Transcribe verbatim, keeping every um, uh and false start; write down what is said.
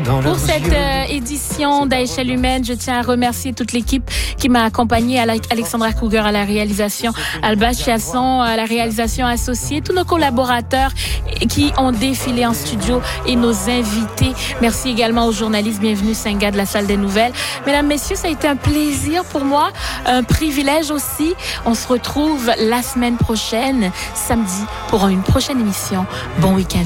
Pour cette euh, édition d'À-Échelle humaine, je tiens à remercier toute l'équipe qui m'a accompagnée, Alexandra Kruger à la réalisation, Alba Chiasson à la réalisation associée, tous nos collaborateurs qui ont défilé en studio et nos invités. Merci également aux journalistes. Bienvenue Senga de la Salle des Nouvelles. Mesdames, messieurs, ça a été un plaisir pour moi, un privilège aussi. On se retrouve la semaine prochaine, samedi, pour une prochaine émission. Bon week-end.